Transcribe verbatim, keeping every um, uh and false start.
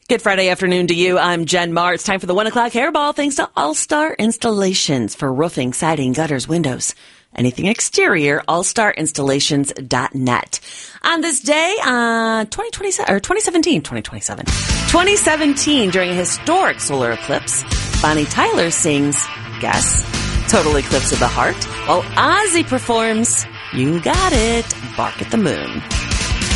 Good Friday afternoon to you. I'm Jen Marr. It's time for the one o'clock hairball. Thanks to All Star Installations for roofing, siding, gutters, windows, anything exterior. all star installations dot net. On this day, uh, twenty twenty or twenty seventeen, twenty twenty-seven, twenty seventeen, during a historic solar eclipse, Bonnie Tyler sings, guess, Total Eclipse of the Heart, while Ozzy performs, You Got It, Bark at the Moon.